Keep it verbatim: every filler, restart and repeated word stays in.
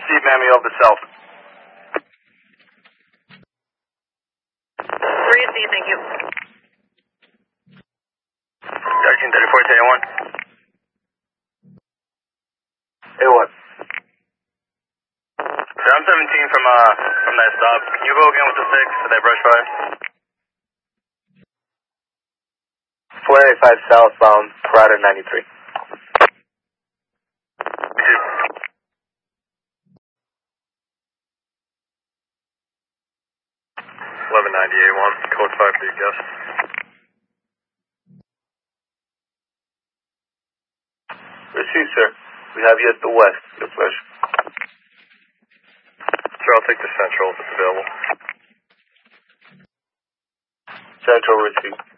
Receive, Mammy, over the south. Receive, thank you. thirteen thirty-four to A one. A one. seven seventeen from, uh, from that stop. Can you go again with the six for that brush fire? four eighty-five southbound, Parada ninety-three. eleven ninety A one, code five for your guest. Receive, sir. We have you at the west. Your pleasure. Sir, I'll take the central if it's available. Central receive.